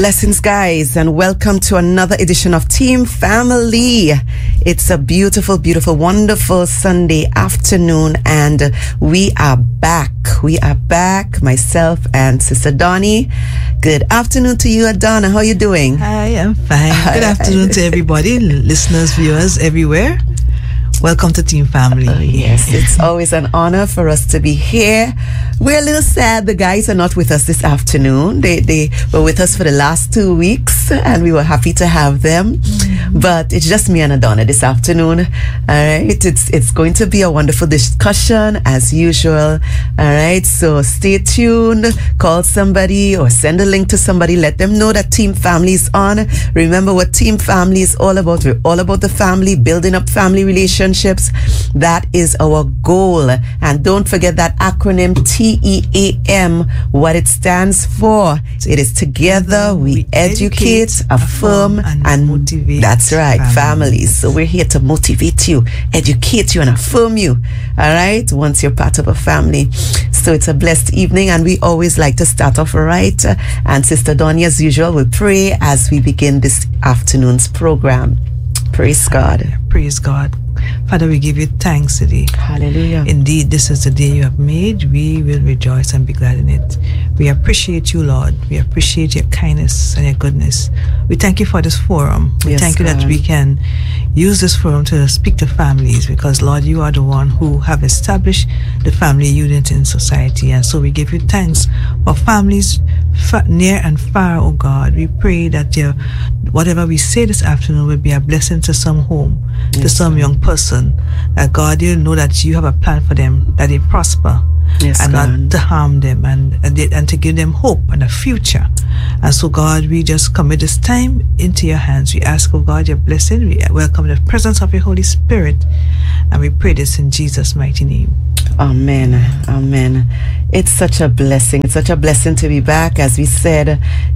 Blessings, guys, and welcome to another edition of Team Family. It's a beautiful, beautiful, wonderful Sunday afternoon, and we are back. We are back, myself and Sister Donnie. Good afternoon to you, Adonna. How are you doing? Hi, I'm fine. Good afternoon to everybody, listeners, viewers everywhere. Welcome to Team Family. Yes, it's always an honor for us to be here. We're a little sad the guys are not with us this afternoon. They were with us for the last 2 weeks, and we were happy to have them. Mm-hmm. But it's just me and Adonna this afternoon. All right, it's going to be a wonderful discussion as usual. All right, so stay tuned. Call somebody or send a link to somebody. Let them know that Team Family is on. Remember what Team Family is all about. We're all about the family, building up family relationships. That is our goal. And don't forget that acronym TEAM, what it stands for. It is Together We Educate, Affirm, and Motivate. That's right, families. So we're here to motivate you, educate you, and affirm you. All right, once you're part of a family. So it's a blessed evening, and we always like to start off right. And Sister Donnie, as usual, will pray as we begin this afternoon's program. Praise God. Praise God. Father, we give you thanks today. Hallelujah. Indeed, this is the day you have made. We will rejoice and be glad in it. We appreciate you, Lord. We appreciate your kindness and your goodness. We thank you for this forum. We thank you that we can use this forum to speak to families, because, Lord, you are the one who have established the family unit in society. And so we give you thanks for families near and far, oh God. We pray that whatever we say this afternoon will be a blessing to some home, to some young person. That, God, you know that you have a plan for them, that they prosper, and God, not to harm them, and to give them hope and a future. And so, God, we just commit this time into your hands. We ask, oh God, your blessing. We welcome the presence of your Holy Spirit, and we pray this in Jesus' mighty name. Amen. Amen. It's such a blessing. It's such a blessing to be back. As we said,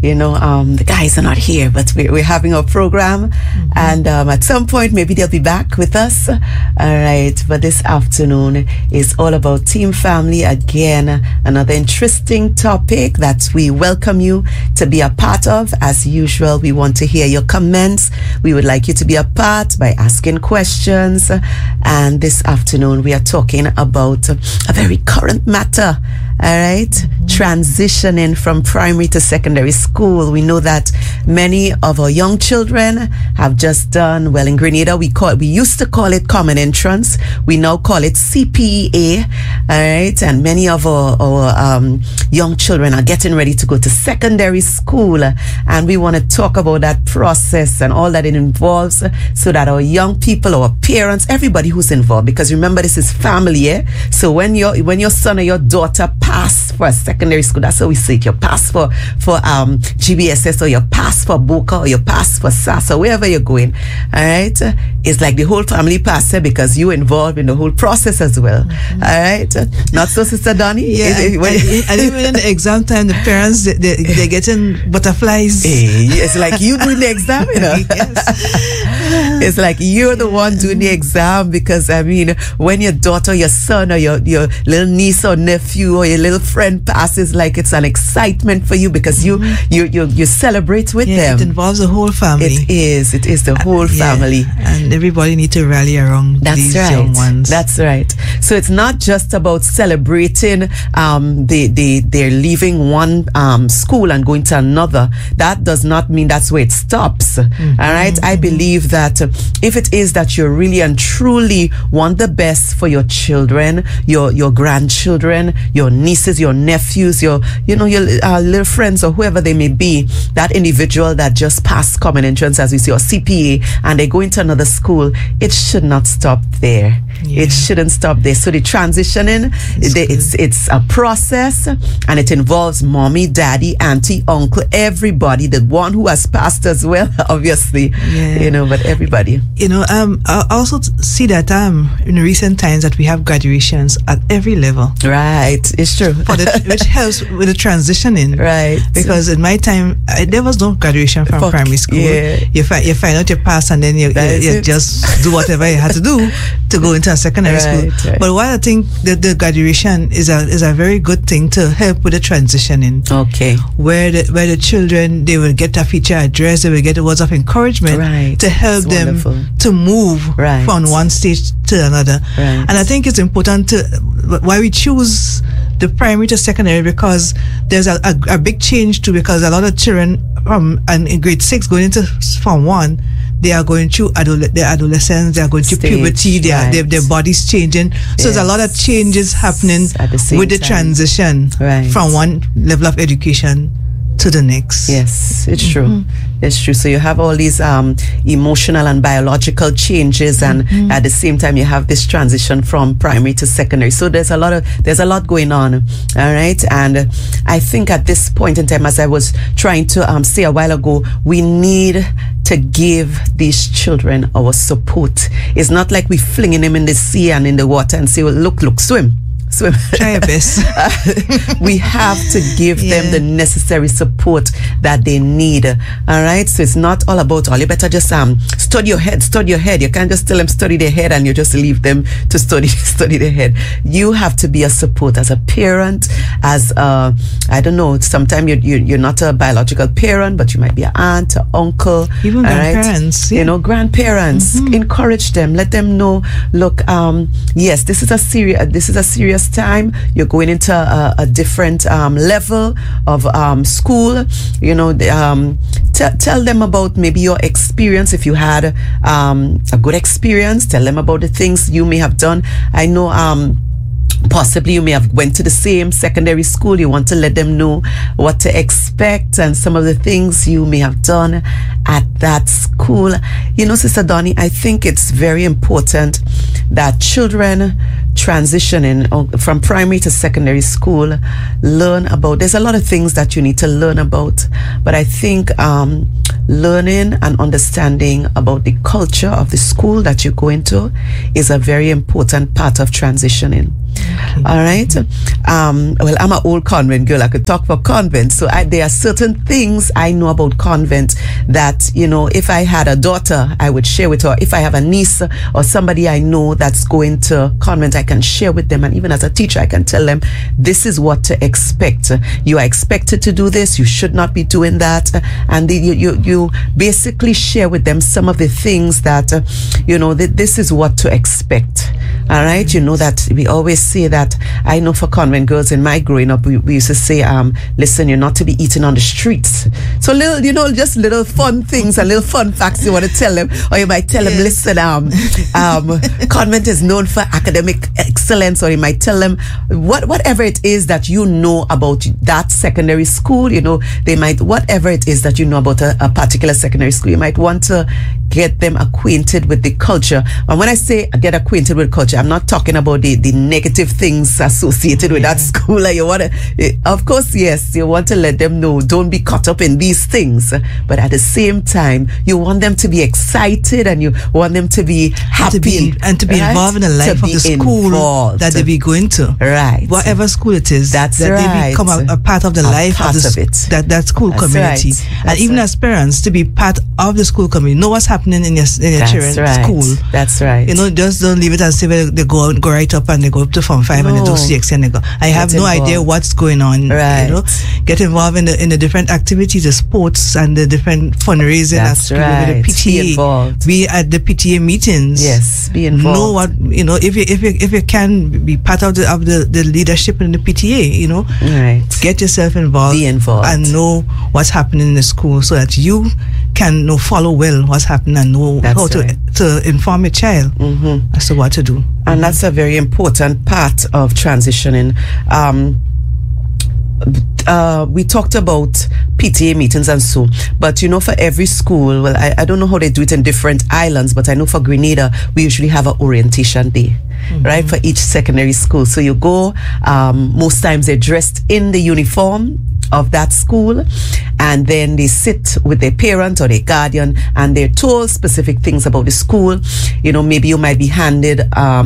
the guys are not here, but we're having our program. Mm-hmm. And at some point, maybe they'll be back with us. All right. But this afternoon is all about Team Family. Again, another interesting topic that we welcome you to be a part of. As usual, we want to hear your comments. We would like you to be a part by asking questions. And this afternoon, we are talking about a very current matter. All right. Mm-hmm. Transitioning from primary to secondary school. We know that many of our young children have just done, well, in Grenada, we used to call it Common Entrance. We now call it CPEA. All right. And many of our young children are getting ready to go to secondary school. And we want to talk about that process and all that it involves, so that our young people, our parents, everybody who's involved, because remember, this is family, eh? So when your son or your daughter pass for a secondary school, that's how we say it. You pass for GBSS, or you pass for Boca, or you pass for SAS, or wherever you're going. All right, it's like the whole family pass, because you involved in the whole process as well. Mm-hmm. All right, not so, Sister Donnie. Yeah, and even in the exam time, the parents they're getting butterflies. It's like you doing the exam, Yes. It's like you're the one doing the exam, because when your daughter, your son, or your little niece or nephew or your little friend passes, like it's an excitement for you, because you celebrate with them. It involves the whole family. It is the whole family, and everybody needs to rally around these young ones. That's right. So it's not just about celebrating they're leaving one school and going to another. That does not mean that's where it stops. Mm-hmm. All right. I believe that if it is that you really and truly want the best for your children, your grandchildren, your nieces, your nephews, your little friends, or whoever they may be, that individual that just passed Common Entrance, as we say, or CPA, and they go into another school, it should not stop there. Yeah. It shouldn't stop there. So the transitioning, it's a process, and it involves mommy, daddy, auntie, uncle, everybody. The one who has passed as well, obviously. Yeah. But everybody. I also see that in recent times that we have graduations at every level. Right, it's That's true. Which helps with the transitioning. Right. Because in my time, there was no graduation from primary school. Yeah. You find out your pass, and then you just do whatever you had to do to go into a secondary school. Right. But while I think that the graduation is a very good thing to help with the transitioning. Okay. Where the children, they will get a feature address, they will get the words of encouragement to help them to move from one stage to another. Right. And I think it's important why we choose the primary to secondary, because there's a big change too, because a lot of children and in grade 6 going into Form 1, they are going through their adolescence, they are going through puberty, their body's changing. So there's a lot of changes happening with the transition from one level of education to the next. Yes, it's true. It's true. So you have all these emotional and biological changes, and at the same time you have this transition from primary to secondary. So there's a lot going on. All right. And I think at this point in time, as I was trying to say a while ago, we need to give these children our support. It's not like we flinging them in the sea and in the water and say, well, look, swim. Try your best. We have to give them the necessary support that they need. All right. So it's not all about all. You better just study your head. You can't just tell them study their head and you just leave them to study their head. You have to be a support as a parent, as I don't know, sometimes you're not a biological parent, but you might be an aunt, an uncle, even grandparents. Right? You know, grandparents. Encourage them. Let them know. Look, yes, this is a serious time. You're going into a different level of school. You know, tell them about maybe your experience. If you had a good experience, tell them about the things you may have done. I know possibly you may have went to the same secondary school. You want to let them know what to expect and some of the things you may have done at that school. You know, Sister Donnie, I think it's very important that children transitioning from primary to secondary school learn about, there's a lot of things that you need to learn about, but I think learning and understanding about the culture of the school that you go into is a very important part of transitioning. Okay. All right. Well, I'm an old convent girl. I could talk for convent. So there are certain things I know about convent that, you know, if I had a daughter, I would share with her. If I have a niece or somebody I know that's going to convent, I can share with them. And even as a teacher, I can tell them, this is what to expect. You are expected to do this. You should not be doing that. And you basically share with them some of the things that, you know, this is what to expect. All right. You know that we always say that. I know for convent girls in my growing up, we used to say, listen, you're not to be eating on the streets. So little, you know, just little fun things and little fun facts you want to tell them, or you might tell them, listen, convent is known for academic excellence, or you might tell them whatever it is that you know about that secondary school. You know, they might, whatever it is that you know about a particular secondary school, you might want to get them acquainted with the culture. And when I say get acquainted with culture, I'm not talking about the negative things associated with that school. Like you want to, of course, yes, you want to let them know, don't be caught up in these things. But at the same time, you want them to be excited and you want them to be happy. And to be involved in the life of the school that they be going to. Right. Whatever school it is. That's that right. They become a part of the life of that school community. And even as parents, to be part of the school community, know what's happening in your children's school. That's right. You know, just don't leave it and say, well, they go right up and they go up to Form 5 and they do 6 and they go. I have no idea what's going on. Right. You know, get involved in the different activities, the sports and the different fundraising. That's right. The PTA. Be involved. Be at the PTA meetings. Yes, be involved. Know what, you know, if you can be part of the leadership in the PTA, you know. Right. Get yourself involved. Be involved. And know what's happening in the school so that you can follow well what's happening and know how to inform your child as to what to do. And that's a very important part of transitioning. We talked about PTA meetings and so, but you know, for every school, well, I don't know how they do it in different islands, but I know for Grenada, we usually have an orientation day, right, for each secondary school. So you go, most times they're dressed in the uniform of that school, and then they sit with their parent or their guardian, and they're told specific things about the school. You know, maybe you might be handed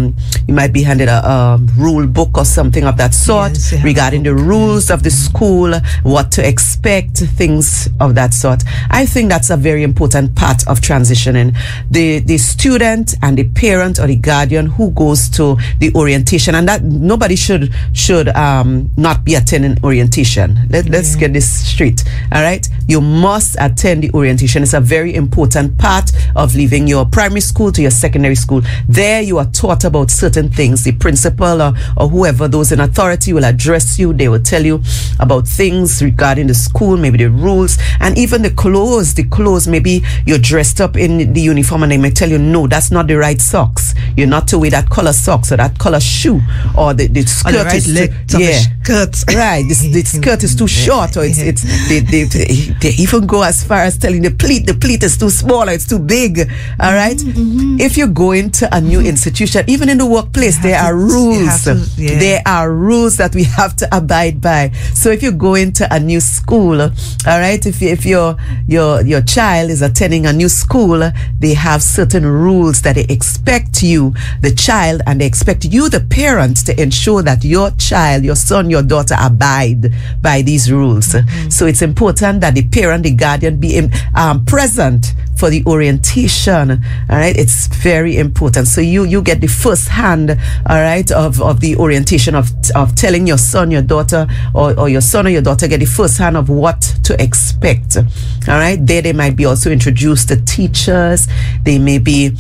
a rule book or something of that sort, yes, regarding the rules of the school, what to expect, things of that sort. I think that's a very important part of transitioning. The student and the parent or the guardian who goes to the orientation, and that nobody should not be attending orientation. Let's get this straight. All right, you must attend the orientation. It's a very important part of leaving your primary school to your secondary school. There you are taught about certain things. The principal or whoever, those in authority, will address you. They will tell you about things regarding the school, maybe the rules, and even the clothes. Maybe you're dressed up in the uniform and they may tell you, no, that's not the right socks. You're not to wear that color socks or that color shoe, or the skirt the right is leg skirt. Right, the skirt is too short, or they even go as far as telling the pleat is too small or it's too big. All right. If you're going to a new institution, even in the workplace, there are rules. There are rules that we have to abide by. So if you go into a new school, all right, if your child is attending a new school, they have certain rules that they expect you, the child, and they expect you, the parent, to ensure that your child, your son, your daughter, abide by these rules. So it's important that the parent, the guardian, be present for the orientation. All right, it's very important. So you get the first hand, all right, of the orientation of telling your son, your daughter, or your son or your daughter get the first hand of what to expect. All right, there they might be also introduced to teachers. They may get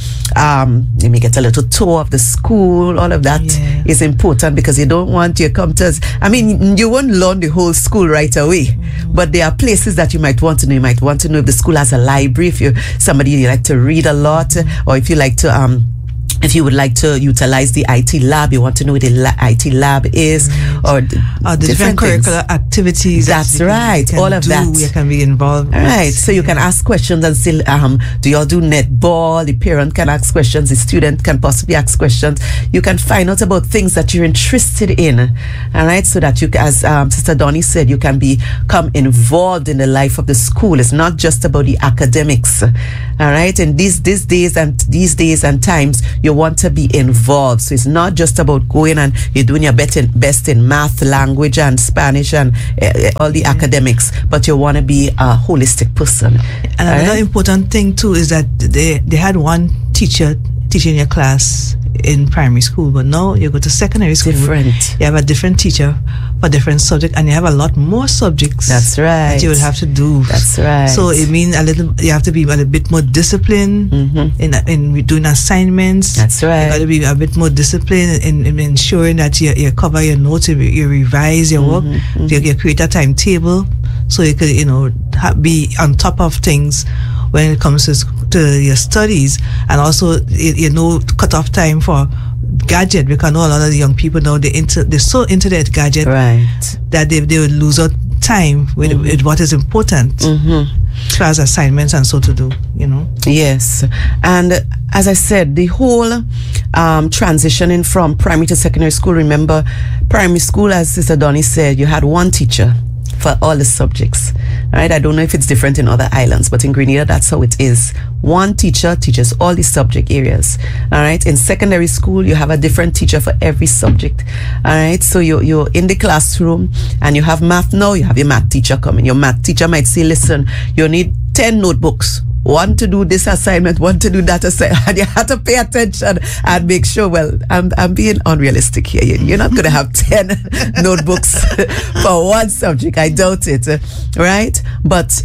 a little tour of the school. All of that is important, because you don't want your computers. I mean, you won't learn the whole school right away, but there are places that you might want to know. You might want to know if the school has a library, if you're somebody you like to read a lot, or if you like to if you would like to utilize the IT lab, you want to know what the IT lab is, or the different curricular activities. That's right. All of that. You can be involved. All right. So you can ask questions and say, do y'all do netball? The parent can ask questions. The student can possibly ask questions. You can find out about things that you're interested in. All right. So that you, as Sister Donnie said, you can become involved in the life of the school. It's not just about the academics. All right. And these days and times, you want to be involved. So it's not just about going and you're doing your best in math, language, and Spanish, and all the academics, but you want to be a holistic person. And another important thing too is that they had one teacher teaching your class in primary school, but now you go to secondary school. Different. You have a different teacher for different subject, and you have a lot more subjects. That's right. That you will have to do. That's right. So it means you have to be a little bit more disciplined in doing assignments. That's right. You got to be a bit more disciplined in ensuring that you cover your notes, you revise your work, you create a timetable, so you could be on top of things when it comes to your studies, and also cut off time for gadget, because I know a lot of the young people now they're so into their gadget, right, that they will lose out time with what is important as far as assignments and so to do. Yes, and as I said, the whole transitioning from primary to secondary school. Remember, primary school, as Sister Donnie said, you had one teacher for all the subjects. All right, I don't know if it's different in other islands, but in Grenada, that's how it is. One teacher teaches all the subject areas. All right, in secondary school, you have a different teacher for every subject. All right, so you're in the classroom and you have math now, you have your math teacher coming. Your math teacher might say, listen, you need 10 notebooks. One to do this assignment, one to do that assignment, and you have to pay attention and make sure. Well, I'm being unrealistic here. You're not going to have 10 notebooks for one subject. I doubt it, right? But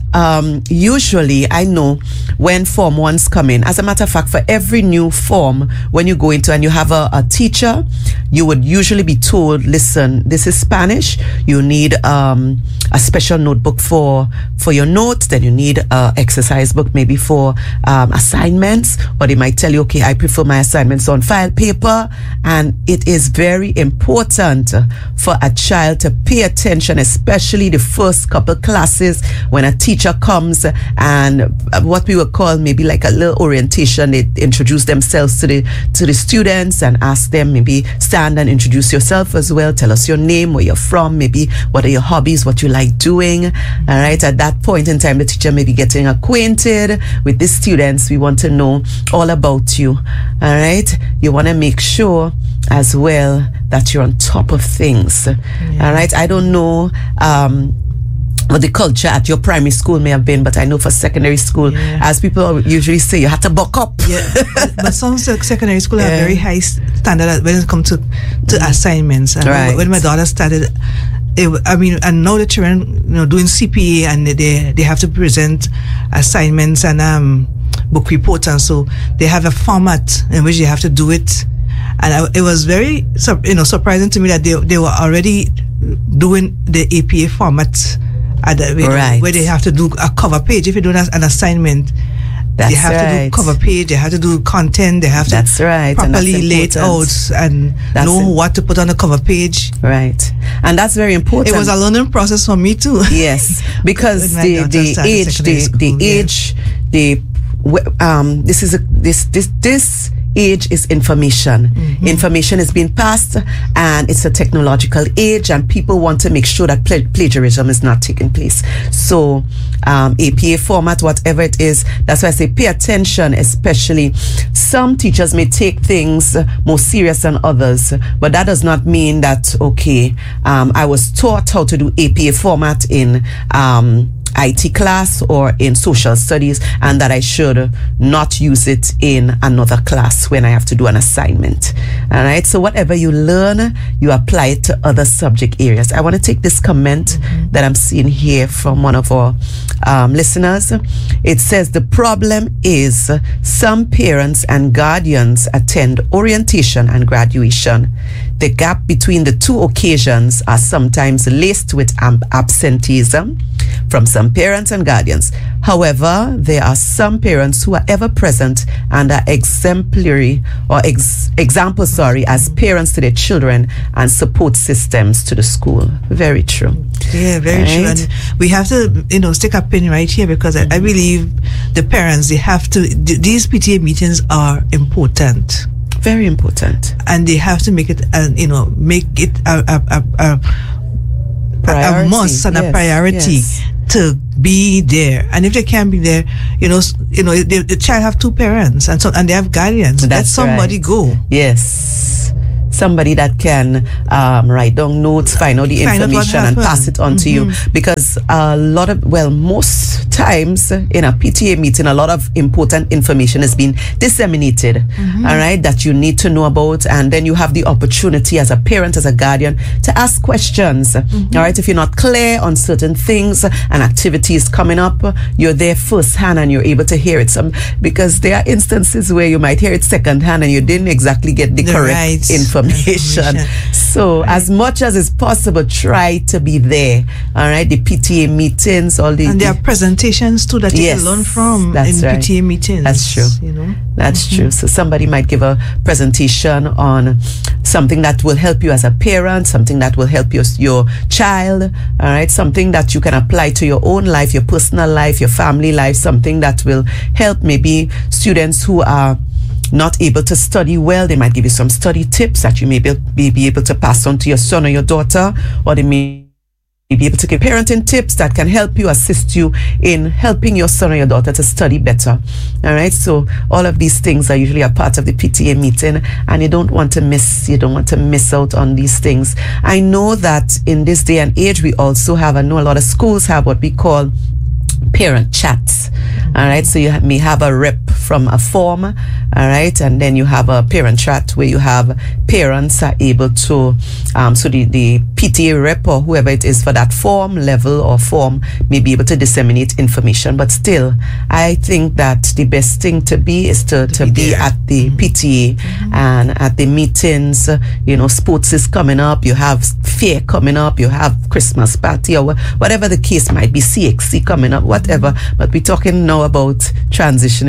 usually, I know when Form 1s come in. As a matter of fact, for every new form, when you go into and you have a teacher, you would usually be told, listen, this is Spanish. You need a special notebook for your notes. Then you need an exercise book, maybe for assignments, or they might tell you, okay, I prefer my assignments on file paper. And it is very important for a child to pay attention, especially the first couple classes when a teacher comes and what we would call maybe like a little orientation, they introduce themselves to the students and ask them, maybe stand and introduce yourself as well. Tell us your name, where you're from, maybe what are your hobbies, what you like doing. All right. At that point in time, the teacher may be getting acquainted with the students. We want to know all about you. All right. You want to make sure as well that you're on top of things. All right. I don't know what the culture at your primary school may have been, but I know for secondary school, as people usually say, you have to buck up. But some secondary school have very high standard when it comes to assignments. And when my daughter started, I know the children, doing CPA, and they have to present assignments and book reports, and so they have a format in which they have to do it. And it was very, surprising to me that they were already doing the APA format where they have to do a cover page. If you do an assignment, they have to do cover page, they have to do content, they have to properly lay it out and know what to put on the cover page. Right. And that's very important. It was a learning process for me too. Yes. Because this age is information. Information is being passed, and it's a technological age, and people want to make sure that plagiarism is not taking place. So APA format, whatever it is, that's why I say pay attention. Especially some teachers may take things more serious than others, but that does not mean that I was taught how to do APA format in IT class or in social studies, and that I should not use it in another class when I have to do an assignment. All right. So whatever you learn, you apply it to other subject areas. I want to take this comment that I'm seeing here from one of our listeners. It says the problem is some parents and guardians attend orientation and graduation. The gap between the two occasions are sometimes laced with absenteeism from some parents and guardians. However, there are some parents who are ever present and are exemplary or examples as parents to their children and support systems to the school. Very true. Yeah, very true. And we have to, stick a pin right here, because I believe the parents, they have to, these PTA meetings are important. Very important. And they have to make it, make it a must and a priority to be there. And if they can't be there, the child have two parents and they have guardians. Let somebody go. Yes. Somebody that can write down notes, find out the information and pass it on to you. Because most times in a PTA meeting, a lot of important information is being disseminated, all right, that you need to know about. And then you have the opportunity as a parent, as a guardian, to ask questions, all right? If you're not clear on certain things and activities coming up, you're there firsthand and you're able to hear it. Because there are instances where you might hear it secondhand and you didn't exactly get the correct information. So as much as is possible, try to be there. All right, the PTA meetings, and there are presentations too that you can learn from PTA meetings. That's true. That's true. So somebody might give a presentation on something that will help you as a parent, something that will help your child. All right, something that you can apply to your own life, your personal life, your family life, something that will help maybe students who are not able to study well. They might give you some study tips that you may be able to pass on to your son or your daughter, or they may be able to give parenting tips that can help you, assist you in helping your son or your daughter to study better. All right. So all of these things are usually a part of the PTA meeting, and you don't want to miss out on these things. I know that in this day and age, I know a lot of schools have what we call parent chats. All right, so you may have a rep from a form, all right, and then you have a parent chat where you have parents are able to so the PTA rep or whoever it is for that form level or form may be able to disseminate information. But still, I think that the best thing to be is to be at the PTA and at the meetings. Sports is coming up, you have fair coming up, you have Christmas party or whatever the case might be, CXC coming up, whatever. But we're talking now about transitioning from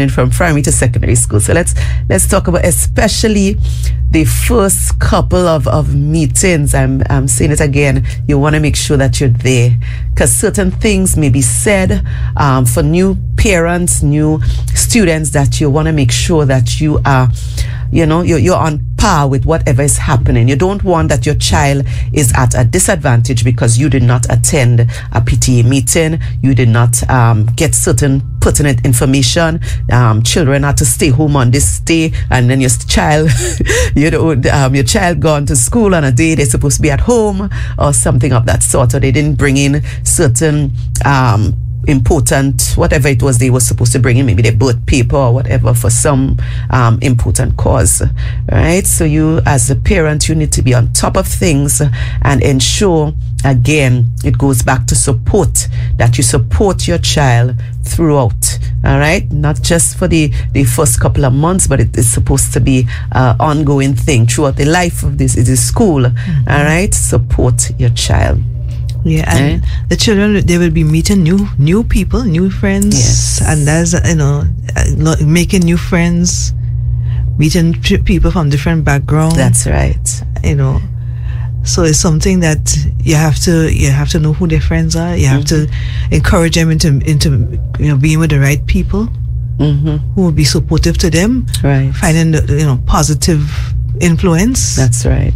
primary to secondary school. So let's talk about especially the first couple of meetings. I'm saying it again. You want to make sure that you're there, because certain things may be said for new parents, new students, that you want to make sure that you are, you're on par with whatever is happening. You don't want that your child is at a disadvantage because you did not attend a PTA meeting, you did not get certain pertinent information. Children had to stay home on this day, and then your child, your child gone to school on a day they're supposed to be at home or something of that sort, or they didn't bring in certain important, whatever it was they were supposed to bring in, maybe their birth paper or whatever for some important cause, right? So you, as a parent, you need to be on top of things and ensure, again, it goes back to support, that you support your child throughout, all right? Not just for the first couple of months, but it is supposed to be an ongoing thing throughout the life of this school, all right? Support your child. Yeah, and the children, they will be meeting new people, new friends, yes. And there's making new friends, meeting people from different backgrounds. That's right. So it's something that you have to know who their friends are. You have to encourage them into being with the right people who will be supportive to them. Right. Finding the positive influence. That's right.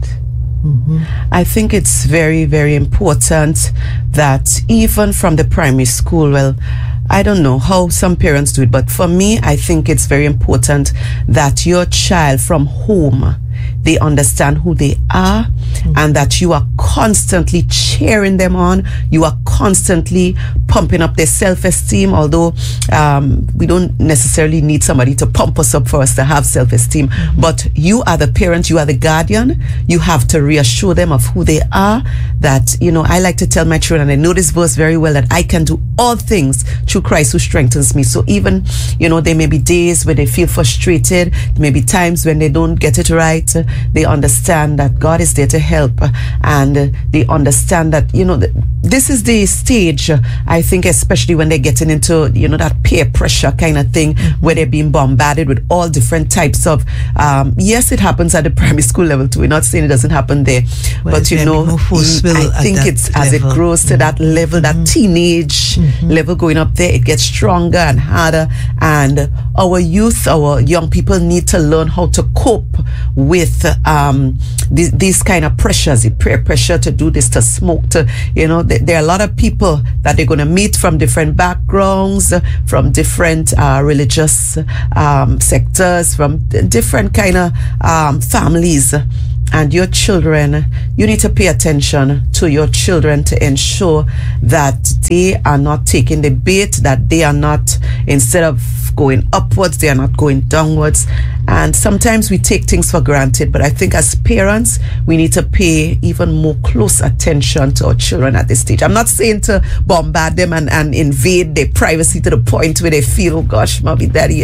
I think it's very, very important that even from the primary school, well, I don't know how some parents do it, but for me, I think it's very important that your child from home, they understand who they are, and that you are constantly cheering them on. You are constantly pumping up their self-esteem, although we don't necessarily need somebody to pump us up for us to have self-esteem. But you are the parent, you are the guardian. You have to reassure them of who they are, that, I like to tell my children, and I know this verse very well, that I can do all things through Christ who strengthens me. So even, there may be days where they feel frustrated. There may be times when they don't get it right. They understand that God is there to help, and they understand that, this is the stage, I think, especially when they're getting into, that peer pressure kind of thing, where they're being bombarded with all different types of, yes, it happens at the primary school level too. We're not saying it doesn't happen there, but I think it's as it grows to that level, that teenage level going up there, it gets stronger and harder, and our youth, our young people need to learn how to cope with these kind of pressures, the peer pressure to do this, to smoke, to, there are a lot of people that they're going to meet from different backgrounds, from different religious sectors, from different kind of families. And your children, you need to pay attention to your children to ensure that they are not taking the bait, that they are not, instead of going upwards, they are not going downwards. And sometimes we take things for granted, but I think as parents, we need to pay even more close attention to our children at this stage. I'm not saying to bombard them and invade their privacy to the point where they feel, oh gosh, mommy, daddy,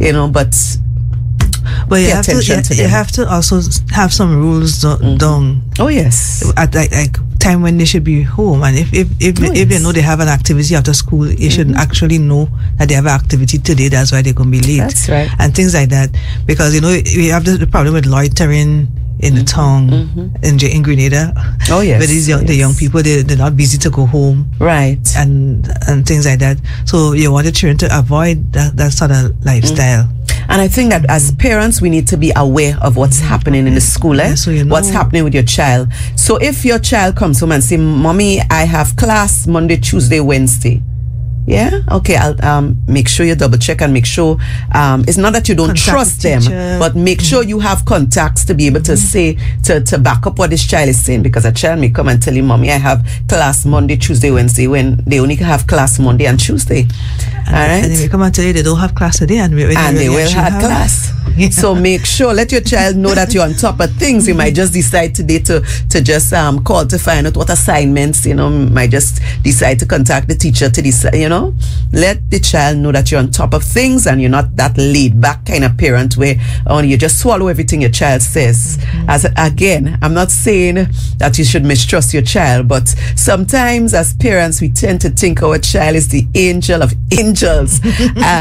but you have to also have some rules done. Oh yes. At like time when they should be home, and if they know they have an activity after school, you should actually know that they have an activity today. That's why they're going to be late. That's right. And things like that, because we have the problem with loitering in the town in Grenada. Oh yes. But the young people, they're not busy to go home, right? And things like that. So you want the children to avoid that sort of lifestyle. And I think that as parents, we need to be aware of what's happening in the school, so what's happening with your child. So if your child comes home and say, Mommy, I have class Monday, Tuesday, Wednesday. Yeah, okay, I'll make sure you double check and make sure it's not that you don't trust them, but make sure you have contacts to be able to say, to back up what this child is saying, because a child may come and tell you, Mommy, I have class Monday, Tuesday, Wednesday, when they only have class Monday and Tuesday. All right? And they may come and tell you they don't have class today, and they will have class. Yeah. So make sure, let your child know that you're on top of things. You might just decide today to just call to find out what assignments, might just decide to contact the teacher to decide, let the child know that you're on top of things and you're not that laid back kind of parent where you just swallow everything your child says. Again, I'm not saying that you should mistrust your child, but sometimes as parents, we tend to think our child is the angel of angels.